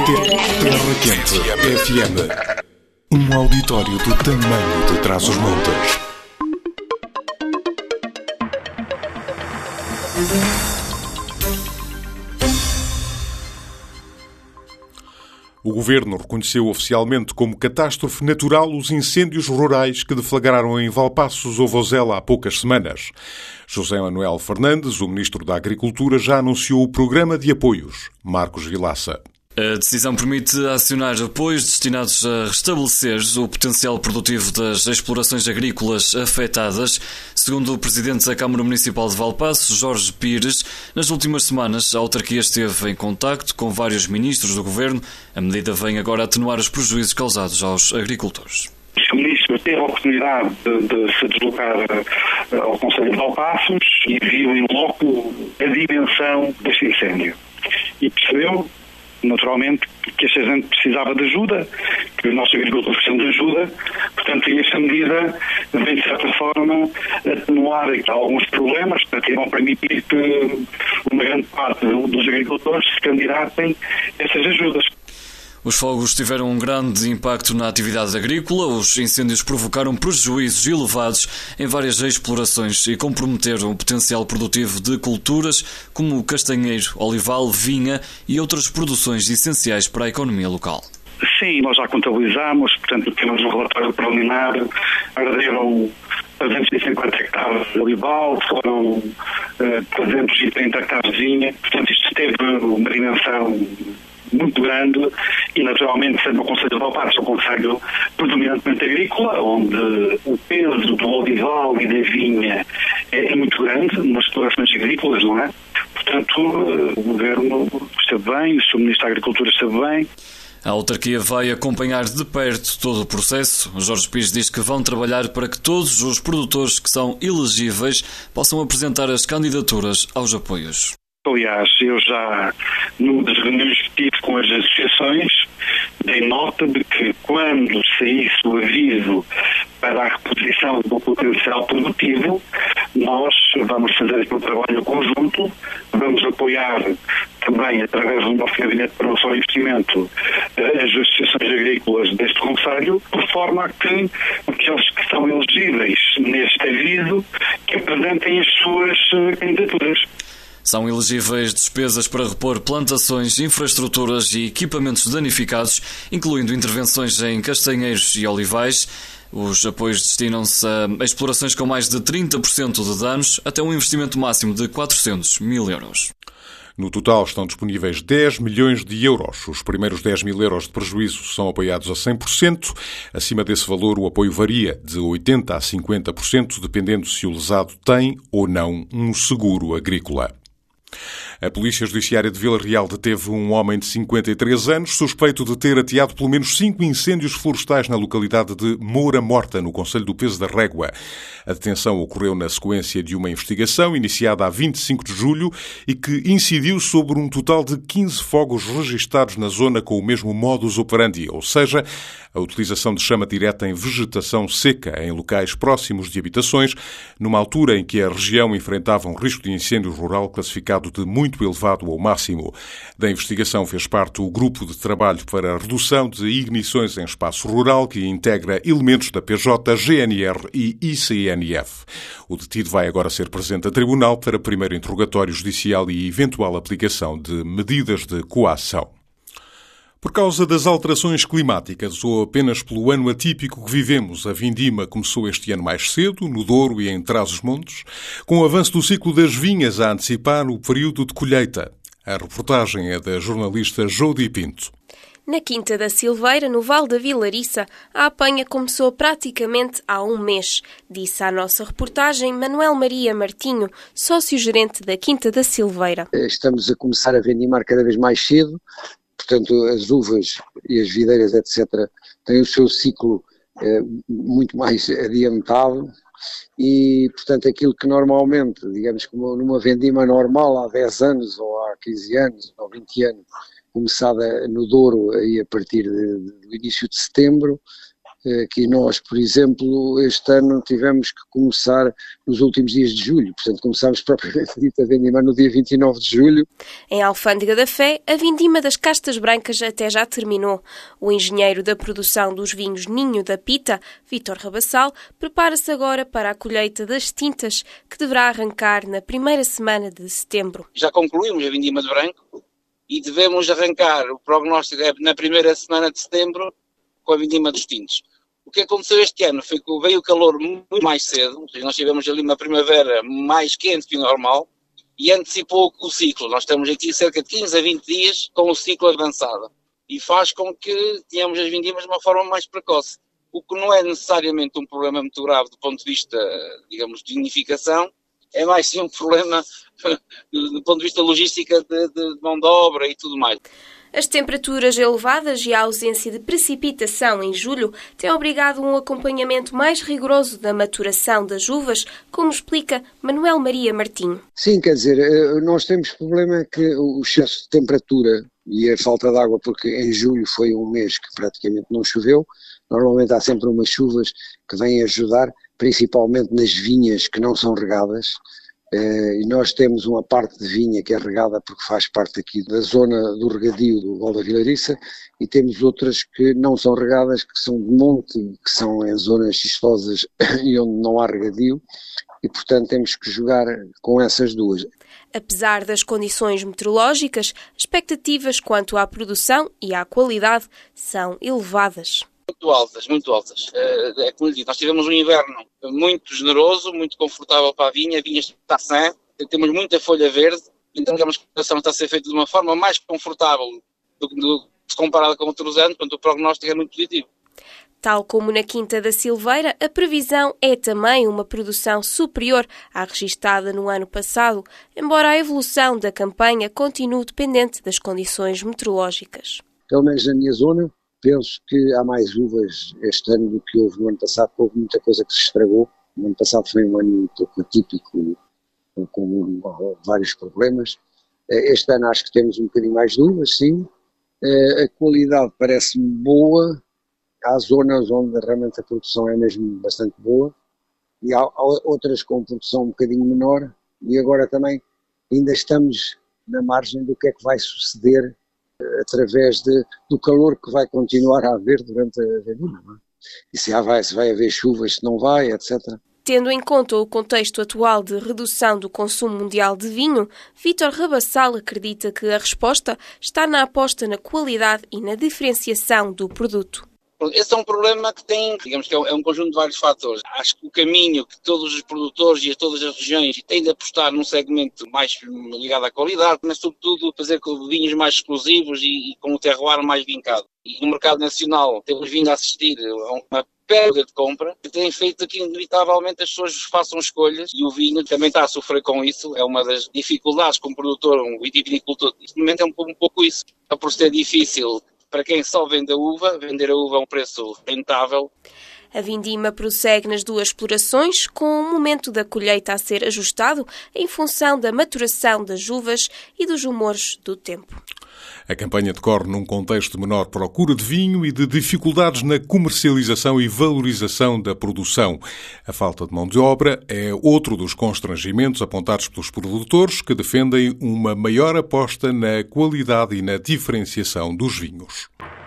Terra Quente FM. Um auditório do tamanho de Trás-os-Montes. O Governo reconheceu oficialmente como catástrofe natural os incêndios rurais que deflagraram em Valpaços ou Vozela há poucas semanas. José Manuel Fernandes, o Ministro da Agricultura, já anunciou o programa de apoios. Marcos Vilaça. A decisão permite acionar apoios destinados a restabelecer o potencial produtivo das explorações agrícolas afetadas. Segundo o Presidente da Câmara Municipal de Valpaços, Jorge Pires, nas últimas semanas a autarquia esteve em contacto com vários ministros do Governo. A medida vem agora atenuar os prejuízos causados aos agricultores. O Ministro teve a oportunidade de se deslocar ao Conselho de Valpaços e viu em loco a dimensão deste incêndio. E percebeu, naturalmente, que esta gente precisava de ajuda, que os nossos agricultores precisam de ajuda. Portanto, esta medida vem, de certa forma, atenuar alguns problemas que vão permitir que uma grande parte dos agricultores se candidatem a essas ajudas. Os fogos tiveram um grande impacto na atividade agrícola. Os incêndios provocaram prejuízos elevados em várias explorações e comprometeram o potencial produtivo de culturas como castanheiro, olival, vinha e outras produções essenciais para a economia local. Sim, nós já contabilizamos, portanto temos um relatório preliminar, arderam 350 hectares de olival, foram 330 hectares de vinha, portanto isto teve uma dimensão muito grande e, naturalmente, sendo o Conselho de Valpaços um concelho predominantemente agrícola, onde o peso do olival e da vinha é muito grande nas explorações agrícolas, não é? Portanto, o Governo esteve bem, o Sr. Ministro da Agricultura esteve bem. A autarquia vai acompanhar de perto todo o processo. Jorge Pires diz que vão trabalhar para que todos os produtores que são elegíveis possam apresentar as candidaturas aos apoios. Aliás, eu já, numa das reuniões que tive com as associações, dei nota de que quando saísse o aviso para a reposição do potencial produtivo, nós vamos fazer aqui um trabalho conjunto, vamos apoiar também, através do nosso Gabinete de Promoção e Investimento, as associações agrícolas deste concelho, por forma a que aqueles que são elegíveis neste aviso que apresentem as suas candidaturas. São elegíveis despesas para repor plantações, infraestruturas e equipamentos danificados, incluindo intervenções em castanheiros e olivais. Os apoios destinam-se a explorações com mais de 30% de danos, até um investimento máximo de 400 mil euros. No total estão disponíveis 10 milhões de euros. Os primeiros 10 mil euros de prejuízo são apoiados a 100%. Acima desse valor, o apoio varia de 80% a 50%, dependendo se o lesado tem ou não um seguro agrícola. A Polícia Judiciária de Vila Real deteve um homem de 53 anos, suspeito de ter ateado pelo menos 5 incêndios florestais na localidade de Moura Morta, no concelho do Peso da Régua. A detenção ocorreu na sequência de uma investigação iniciada a 25 de julho e que incidiu sobre um total de 15 fogos registados na zona com o mesmo modus operandi, ou seja, a utilização de chama direta em vegetação seca em locais próximos de habitações, numa altura em que a região enfrentava um risco de incêndio rural classificado de muito elevado ao máximo. Da investigação fez parte o Grupo de Trabalho para a Redução de Ignições em Espaço Rural, que integra elementos da PJ, GNR e ICNF. O detido vai agora ser presente a tribunal para primeiro interrogatório judicial e eventual aplicação de medidas de coação. Por causa das alterações climáticas ou apenas pelo ano atípico que vivemos, a vindima começou este ano mais cedo, no Douro e em Trás-os-Montes, com o avanço do ciclo das vinhas a antecipar o período de colheita. A reportagem é da jornalista Jodi Pinto. Na Quinta da Silveira, no Vale da Vilariça, a apanha começou praticamente há um mês, disse à nossa reportagem Manuel Maria Martinho, sócio-gerente da Quinta da Silveira. Estamos a começar a vendimar cada vez mais cedo. Portanto, as uvas e as videiras, etc., têm o seu ciclo muito mais adiantado e, portanto, aquilo que normalmente, digamos, como numa vendima normal há 10 anos ou há 15 anos ou 20 anos, começada no Douro aí a partir do início de setembro, que nós, por exemplo, este ano tivemos que começar nos últimos dias de julho, portanto começámos propriamente dito a vindima no dia 29 de julho. Em Alfândega da Fé, a vindima das castas brancas até já terminou. O engenheiro da produção dos vinhos Ninho da Pita, Vítor Rabassal, prepara-se agora para a colheita das tintas, que deverá arrancar na primeira semana de setembro. Já concluímos a vindima de branco e devemos arrancar, o prognóstico é na primeira semana de setembro, com a vindima dos tintos. O que aconteceu este ano foi que veio o calor muito mais cedo, nós tivemos ali uma primavera mais quente que o normal e antecipou o ciclo. Nós estamos aqui cerca de 15 a 20 dias com o ciclo avançado e faz com que tenhamos as vindimas de uma forma mais precoce, o que não é necessariamente um problema muito grave do ponto de vista, digamos, de vinificação, é mais sim um problema do ponto de vista logística de mão de obra e tudo mais. As temperaturas elevadas e a ausência de precipitação em julho têm obrigado um acompanhamento mais rigoroso da maturação das uvas, como explica Manuel Maria Martinho. Sim, quer dizer, nós temos problema que o excesso de temperatura e a falta de água, porque em julho foi um mês que praticamente não choveu, normalmente há sempre umas chuvas que vêm ajudar, principalmente nas vinhas que não são regadas. E nós temos uma parte de vinha que é regada porque faz parte aqui da zona do regadio do Val da Vilariça e temos outras que não são regadas, que são de monte, que são em zonas xistosas e onde não há regadio e portanto temos que jogar com essas duas. Apesar das condições meteorológicas, expectativas quanto à produção e à qualidade são elevadas. Muito altas. É como lhe digo, nós tivemos um inverno muito generoso, muito confortável para a vinha está sã, temos muita folha verde, então a exploração está a ser feita de uma forma mais confortável do que comparada com outros anos, portanto o prognóstico é muito positivo. Tal como na Quinta da Silveira, a previsão é também uma produção superior à registada no ano passado, embora a evolução da campanha continue dependente das condições meteorológicas. Pelo menos na minha zona, penso que há mais uvas este ano do que houve no ano passado, porque houve muita coisa que se estragou. O ano passado foi um ano um pouco atípico, com vários problemas. Este ano acho que temos um bocadinho mais de uvas, sim. A qualidade parece-me boa. Há zonas onde realmente a produção é mesmo bastante boa. E há outras com produção um bocadinho menor. E agora também ainda estamos na margem do que é que vai suceder através do calor que vai continuar a haver durante a vindima, não é? E se vai haver chuvas, se não vai, etc. Tendo em conta o contexto atual de redução do consumo mundial de vinho, Vítor Rabassal acredita que a resposta está na aposta na qualidade e na diferenciação do produto. Esse é um problema que tem, digamos que é um conjunto de vários fatores. Acho que o caminho que todos os produtores e todas as regiões têm de apostar num segmento mais ligado à qualidade, mas sobretudo fazer com vinhos mais exclusivos e com o terroir mais vincado. E no mercado nacional temos vindo a assistir a uma perda de compra que tem feito que inevitavelmente as pessoas façam escolhas e o vinho também está a sofrer com isso. É uma das dificuldades como produtor, um vitivinicultor. Neste momento é um pouco isso. É por ser difícil para quem só vende a uva, vender a uva a um preço rentável. A vindima prossegue nas duas explorações, com o momento da colheita a ser ajustado em função da maturação das uvas e dos humores do tempo. A campanha decorre num contexto de menor procura de vinho e de dificuldades na comercialização e valorização da produção. A falta de mão de obra é outro dos constrangimentos apontados pelos produtores que defendem uma maior aposta na qualidade e na diferenciação dos vinhos.